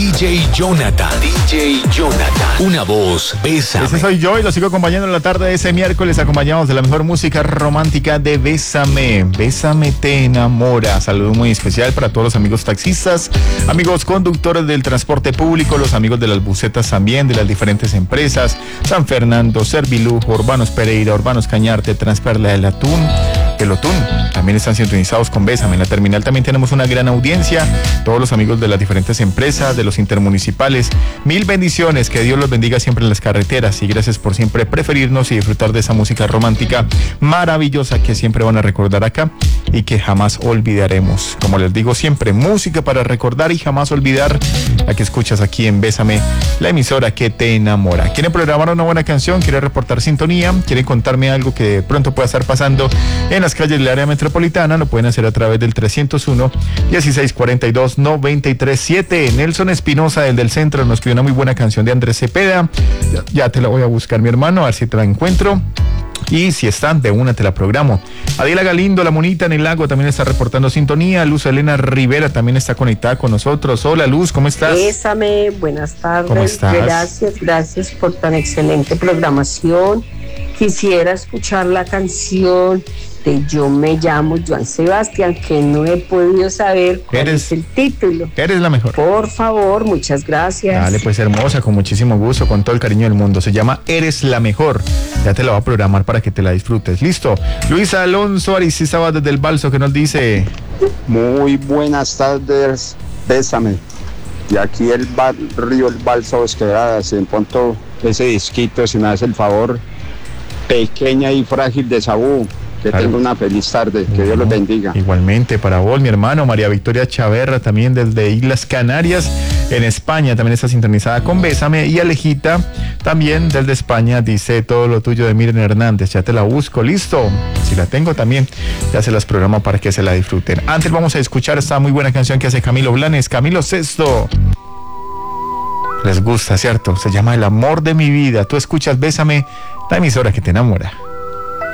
DJ Jonathan. DJ Jonathan. Una voz, Bésame. Ese soy yo y lo sigo acompañando en la tarde de ese miércoles. Acompañamos de la mejor música romántica de Bésame. Bésame te enamora. Saludo muy especial para todos los amigos taxistas, amigos conductores del transporte público, los amigos de las busetas también, de las diferentes empresas. San Fernando, Servilujo, Urbanos Pereira, Urbanos Cañarte, Transperla del Atún, Pelotún. También están sintonizados con Bésame. En la terminal también tenemos una gran audiencia. Todos los amigos de las diferentes empresas, de los intermunicipales. Mil bendiciones. Que Dios los bendiga siempre en las carreteras. Y gracias por siempre preferirnos y disfrutar de esa música romántica maravillosa que siempre van a recordar acá y que jamás olvidaremos. Como les digo siempre, música para recordar y jamás olvidar, la que escuchas aquí en Bésame, la emisora que te enamora. ¿Quieren programar una buena canción? ¿Quieren reportar sintonía? ¿Quieren contarme algo que de pronto pueda estar pasando en las calles del área metropolitana? Lo pueden hacer a través del 301-1642-937. Nelson Espinosa, del Centro, nos pidió una muy buena canción de Andrés Cepeda. Ya te la voy a buscar, mi hermano, a ver si te la encuentro. Y si están, de una te la programo. Adela Galindo, la monita en el lago, también está reportando sintonía. Luz Elena Rivera también está conectada con nosotros. Hola, Luz, ¿cómo estás? Bésame, buenas tardes. ¿Cómo estás? Gracias por tan excelente programación. Quisiera escuchar la canción de Yo me llamo Joan Sebastián, que no he podido saber cuál es el título. Eres la mejor. Por favor, muchas gracias. Dale, pues, hermosa, con muchísimo gusto, con todo el cariño del mundo. Se llama Eres la mejor. Ya te la voy a programar para que te la disfrutes. Listo. Luis Alonso Aricizaba desde el Balso, que nos dice: muy buenas tardes, Bésame. Y aquí el barrio El Balso Quebradas, si en pronto ese disquito, si me hace el favor, Pequeña y Frágil de Sabú. Que tenga una feliz tarde, que Dios los bendiga. Igualmente para vos, mi hermano. María Victoria Chaverra, también desde Islas Canarias, en España, también está sintonizada con Bésame. Y Alejita, también desde España, dice: todo lo tuyo de Miren Hernández. Ya te la busco, listo. Si la tengo también, ya se las programo para que se la disfruten. Antes vamos a escuchar esta muy buena canción que hace Camilo Blanes, Camilo Sesto. Les gusta, ¿cierto? Se llama El amor de mi vida. Tú escuchas Bésame, la emisora que te enamora.